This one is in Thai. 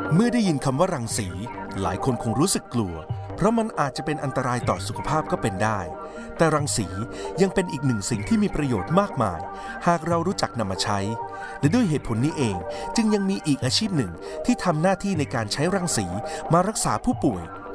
เมื่อได้ยินคำว่ารังสีหลายคนคงรู้สึกกลัวเพราะมันอาจจะเป็นอันตรายต่อสุขภาพก็เป็นได้แต่รังสียังเป็นอีกหนึ่งสิ่งที่มีประโยชน์มากมายหากเรารู้จักนำมาใช้และด้วยเหตุผลนี้เองจึงยังมีอีกอาชีพหนึ่งที่ทำหน้าที่ในการใช้รังสีมารักษาผู้ป่วย